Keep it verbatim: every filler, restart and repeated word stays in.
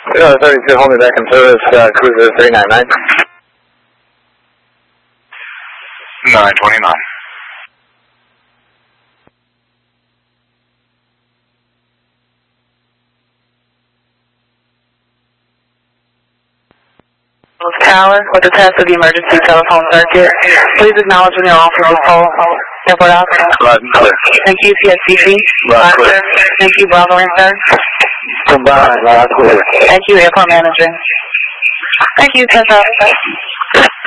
Uh, thirty-two, hold me back in service, uh, cruiser three nine nine. nine twenty-nine. Tower with the test of the emergency telephone circuit. Please acknowledge when you're off of the pole. Airport out. Loud and clear. Thank you, C S C C. Loud and clear. Thank you, Bravo and sir. Combined, loud and clear. Thank you, airport manager. Thank you, test out.